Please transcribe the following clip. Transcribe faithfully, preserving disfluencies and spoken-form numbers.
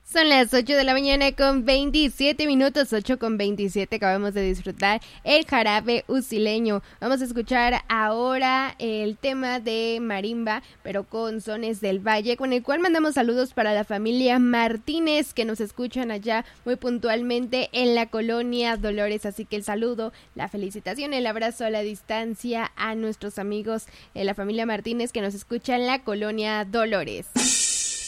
Son las ocho de la mañana con veintisiete minutos, ocho con veintisiete. Acabamos de disfrutar el jarabe usileño. Vamos a escuchar ahora el tema de marimba, pero con sones del valle, con el cual mandamos saludos para la familia Martínez, que nos escuchan allá muy puntualmente en la colonia Dolores. Así que el saludo, la felicitación, el abrazo a la distancia a nuestros amigos de la familia Martínez que nos escucha en la colonia Dolores.